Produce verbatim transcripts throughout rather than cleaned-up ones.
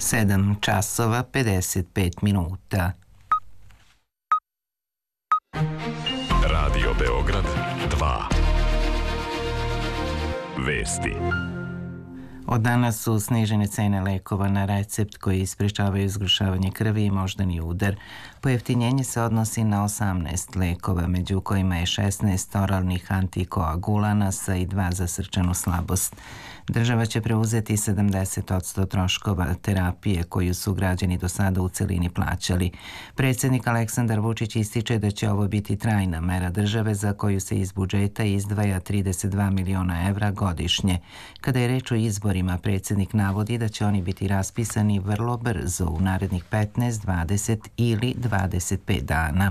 sedam časova pedeset pet minuta. Radio Beograd dva. Vesti. Od danas su snižene cene lekova na recept koji sprečavaju zgrušavanje krvi i moždani udar. Pojeftinjenje se odnosi na osamnaest lekova, među kojima je šesnaest oralnih antikoagulanasa i dva za srčanu slabost. Država će preuzeti sedamdeset posto troškova terapije koju su građani do sada u celini plaćali. Predsjednik Aleksandar Vučić ističe da će ovo biti trajna mera države za koju se iz budžeta izdvaja trideset dva miliona evra godišnje. Kada je reč o izborima, predsjednik navodi da će oni biti raspisani vrlo brzo u narednih petnaest, dvadeset ili dvadeset pet dana.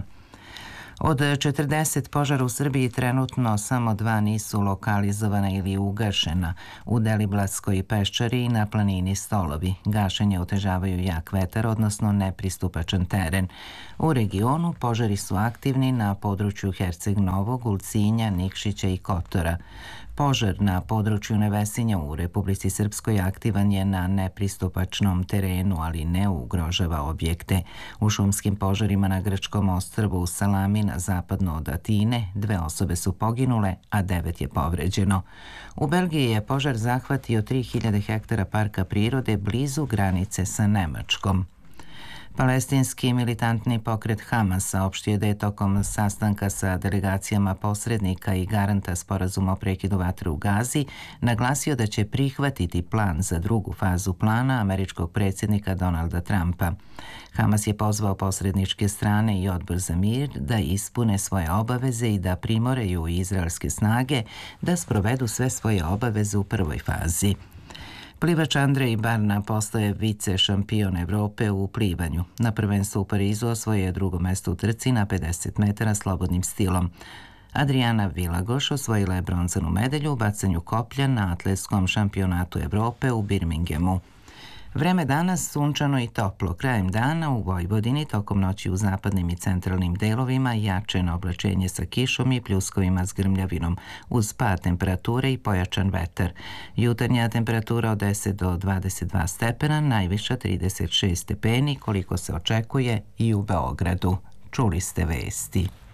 Od četrdeset požara u Srbiji trenutno samo dva nisu lokalizovana ili ugašena u Deliblatskoj peščari i na planini Stolovi. Gašenje otežavaju jak vetar, odnosno nepristupačan teren. U regionu požari su aktivni na području Herceg Novog, Ulcinja, Nikšića i Kotora. Požar na području Nevesinja u Republici Srpskoj aktivan je na nepristupačnom terenu, ali ne ugrožava objekte. U šumskim požarima na grčkom ostrvu Salamin zapadno od Atine dve osobe su poginule, a devet je povređeno. U Belgiji je požar zahvatio tri hiljade hektara parka prirode blizu granice sa Nemačkom. Palestinski militantni pokret Hamas saopštio da je tokom sastanka sa delegacijama posrednika i garanta sporazuma o prekidu vatre u Gazi naglasio da će prihvatiti plan za drugu fazu plana američkog predsjednika Donalda Trumpa. Hamas je pozvao posredničke strane i odbor za mir da ispune svoje obaveze i da primoraju izraelske snage da sprovedu sve svoje obaveze u prvoj fazi. Plivač Andrej Barna postaje vice šampion Evrope u plivanju. Na prvenstvu u Parizu osvojio je drugo mesto u trci na pedeset metara slobodnim stilom. Adriana Vilagoš osvojila je bronzanu medalju u bacanju koplja na atletskom šampionatu Evrope u Birminghamu. Vreme danas sunčano i toplo. Krajem dana u Vojvodini, tokom noći u zapadnim i centralnim delovima jačeno oblačenje sa kišom i pljuskovima s grmljavinom, uz pad temperature i pojačan vetar. Jutarnja temperatura od deset do dvadeset dva stepena, najviša trideset šest stepeni, koliko se očekuje i u Beogradu. Čuli ste vesti.